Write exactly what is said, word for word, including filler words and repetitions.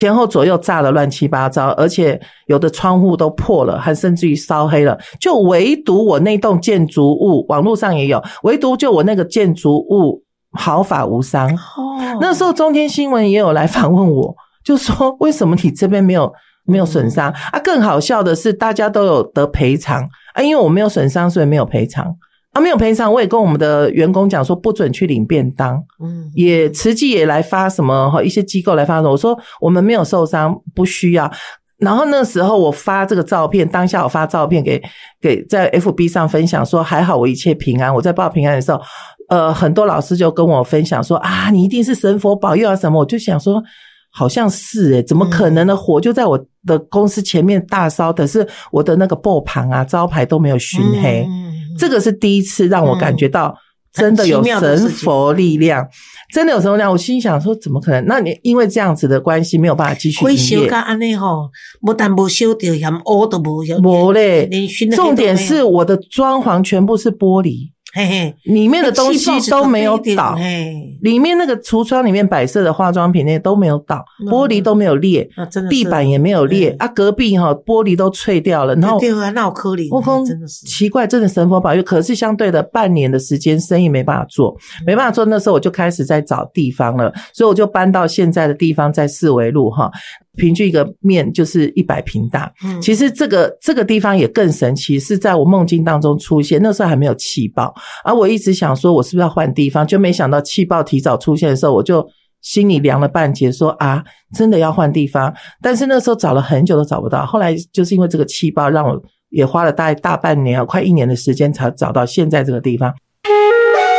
前后左右炸得乱七八糟，而且有的窗户都破了，还甚至于烧黑了。就唯独我那栋建筑物，网络上也有，唯独就我那个建筑物毫发无伤。哦，那时候中天新闻也有来访问我，就说为什么你这边没有没有损伤啊？更好笑的是，大家都有得赔偿啊，因为我没有损伤，所以没有赔偿。啊，没有赔偿，我也跟我们的员工讲说不准去领便当，嗯，也慈济也来发什么，一些机构来发什么，我说我们没有受伤，不需要。然后那时候我发这个照片，当下我发照片给给在 F B 上分享说还好我一切平安。我在报平安的时候，呃，很多老师就跟我分享说啊，你一定是神佛保佑啊什么，我就想说好像是诶，怎么可能呢？火就在我的公司前面大烧，可是我的那个布旁啊招牌都没有熏黑。嗯，这个是第一次让我感觉到真的有神佛力量，真的有神佛力量。我心想说怎么可能？那你因为这样子的关系没有办法继续营业。 会烧到这样吼，不但没烧到，连污都没有。 没嘞，重点是我的装潢全部是玻璃。 嘿嘿， 里面的东西都没有倒，里面那个橱窗里面摆设的化妆品那些都没有倒，玻璃都没有裂，啊、真的地板也没有裂啊，隔壁哈玻璃都脆掉了，然后对啊，那有可怜， 我说真的是奇怪，真的神佛保佑。可是相对的半年的时间，生意没办法做，没办法做，那时候我就开始在找地方了，所以我就搬到现在的地方，在四维路哈。平均一个面就是一百平大，嗯，其实这个这个地方也更神奇，是在我梦境当中出现，那时候还没有气爆，而我一直想说我是不是要换地方，就没想到气爆提早出现的时候，我就心里凉了半截，说啊，真的要换地方，但是那时候找了很久都找不到，后来就是因为这个气爆，让我也花了大概大半年快一年的时间才找到现在这个地方。